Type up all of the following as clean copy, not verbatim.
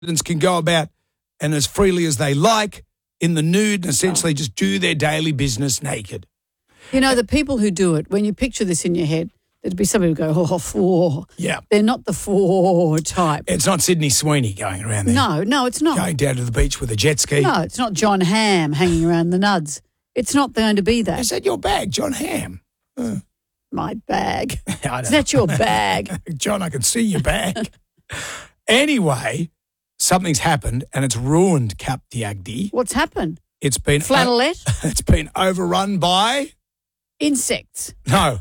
residents can go about and as freely as they like in the nude and essentially just do their daily business naked. You know, the people who do it, when you picture this in your head, there'd be somebody who go, oh, four. Yeah. They're not the four type. It's not Sydney Sweeney going around there. No, it's not. Going down to the beach with a jet ski. No, it's not John Hamm hanging around the nuds. It's not going to be that. Is that your bag, John Hamm? My bag. I Is that your bag? John, I can see your bag. Anyway, something's happened and it's ruined Cap Diagdi. What's happened? It's been Flannelette? It's been overrun by Insects. no,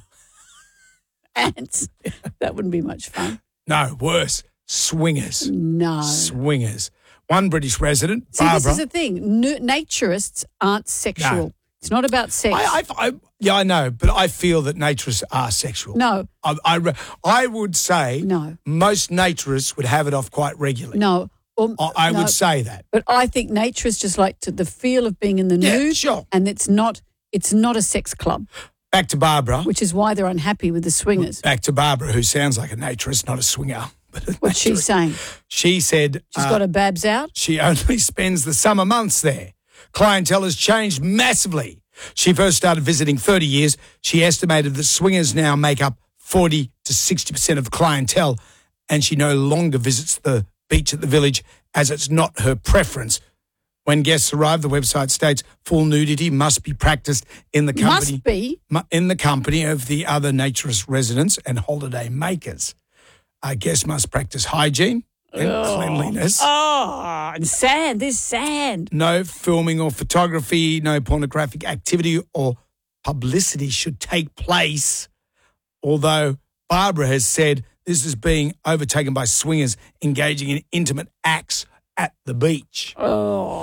Ants. That wouldn't be much fun. no, worse, swingers. No. Swingers. One British resident, See, Barbara. this is the thing. Naturists aren't sexual. No. It's not about sex. I know, but I feel that naturists are sexual. No. I would say No. most naturists would have it off quite regularly. No. I would say that. But I think naturists just like the feel of being in the Yeah, nude. sure. And it's not a sex club, Back to Barbara. which is why they're unhappy with the swingers. Back to Barbara, who sounds like a naturist, not a swinger. But a What's she naturist. saying? She said She's got her babs out? she only spends the summer months there. Clientele has changed massively. She first started visiting 30 years. She estimated that swingers now make up 40 to 60% of the clientele, and she no longer visits the beach at the village as it's not her preference. When guests arrive, the website states full nudity must be practiced in the company. Must be. In the company of the other naturist residents and holiday makers. Guests must practice hygiene and cleanliness. Oh, and sand. There's sand. No filming or photography, no pornographic activity or publicity should take place. Although Barbara has said this is being overtaken by swingers engaging in intimate acts at the beach. Oh.